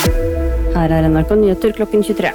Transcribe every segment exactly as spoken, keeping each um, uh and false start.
Her er N R K Nyheter klokken tjuetre.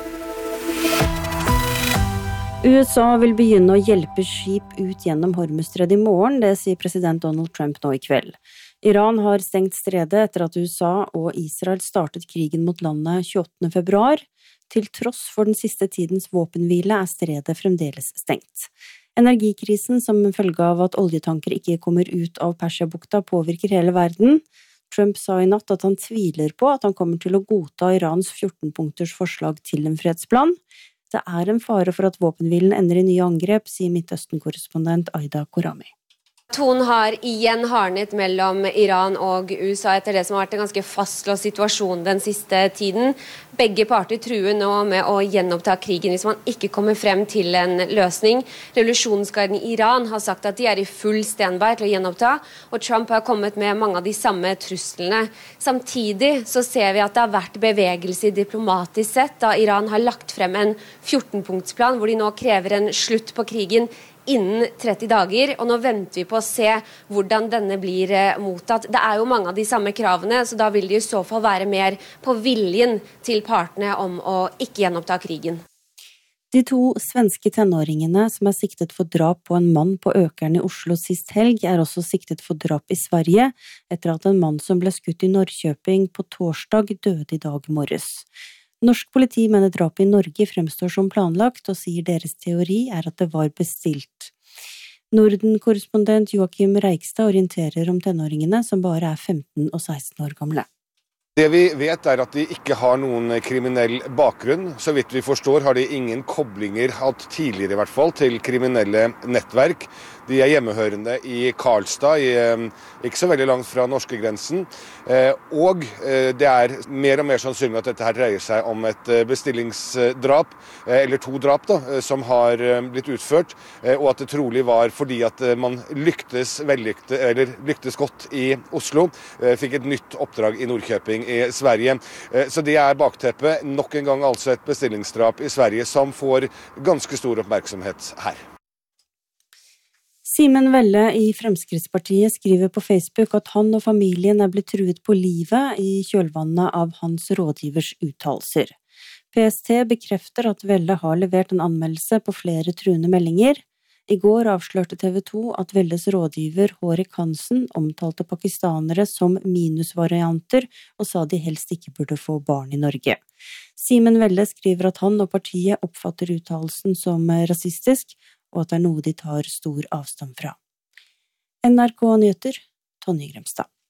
U S A vil begynne å hjelpe skip ut gjennom Hormuzstredet i morgen, det sier president Donald Trump nå i kveld. Iran har stengt stredet etter at U S A og Israel startet krigen mot landet tjueåttende februar. Til tross for den siste tidens våpenhvile er stredet fremdeles stengt. Energikrisen som følge av at oljetanker ikke kommer ut av Persiabukta påvirker hele verden. Trump sa i natt at han tviler på at han kommer til å godta Irans fjorten-punkters forslag til en fredsplan. Det er en fare for at våpenhvilen ender i nye angrep, sier Midtøsten-korrespondent Aida Korami. Tonen har igjen hardnet mellom Iran og U S A etter det som har vært en ganske fastlåst situasjon den siste tiden. Begge parter truer nå med å gjenoppta krigen hvis man ikke kommer frem til en løsning. Revolusjonsgarden i Iran har sagt at de er i full standby til å gjenoppta, og Trump har kommet med mange av de samme truslene. Samtidig så ser vi at det har vært bevegelse diplomatisk sett, da Iran har lagt frem en fjorten-punktsplan hvor de nå krever en slutt på krigen innen tretti dager, og nå venter vi på å se hvordan denne blir eh, mottatt. Det er jo mange av de samme kravene, så da vil det i så fall være mer på viljen til partene om å ikke gjenoppta krigen. De to svenske tenåringene som er siktet for drap på en mann på Økeren i Oslo sist helg, er også siktet for drap i Sverige, etter at en mann som ble skutt i Norrköping på torsdag døde i dag morges. Norsk politi mener drapet i Norge fremstår som planlagt, og sier deres teori er at det var bestilt. Norden-korrespondent Joakim Reigstad orienterer om tenåringene som bare er femten og seksten år gamle. Det vi vet er at de ikke har noen kriminell bakgrunn. Så vidt vi forstår har de ingen koblinger, hatt tidligere i hvert fall, til kriminelle nettverk. De er hjemmehørende i Karlstad, i, ikke så veldig langt fra norskegrensen. Og det er mer og mer sannsynlig at dette her dreier seg om et bestillingsdrap, eller to drap da, som har blitt utført, og at det trolig var fordi at man lyktes, vellykte, eller lyktes godt i Oslo, fikk et nytt oppdrag i Norrköping i Sverige. Så det er bakteppet, nok en gang altså et bestillingsdrap i Sverige som får ganske stor oppmerksomhet her. Simen Velle i Fremskrittspartiet skriver på Facebook at han og familien er blitt truet på livet i kjølvannet av hans rådgivers uttalelser. P S T bekrefter at Velle har levert en anmeldelse på flere truende meldinger. I går avslørte T V to at Velles rådgiver Hårek Hansen omtalte pakistanere som minusvarianter og sa de helst ikke burde få barn i Norge. Simen Velle skriver at han og partiet oppfatter uttalelsen som rasistisk, og at det er noe de tar stor avstand fra. N R K Nyheter, Tonje Gremstad.